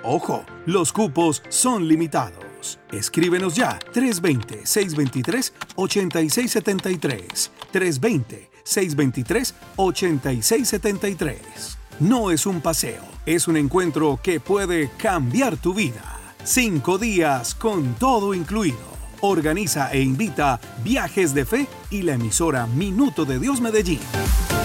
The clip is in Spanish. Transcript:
Ojo, los cupos son limitados. Escríbenos ya, 320-623-8673. 320-623-8673. No es un paseo, es un encuentro que puede cambiar tu vida. 5 días con todo incluido. Organiza e invita Viajes de Fe y la emisora Minuto de Dios Medellín.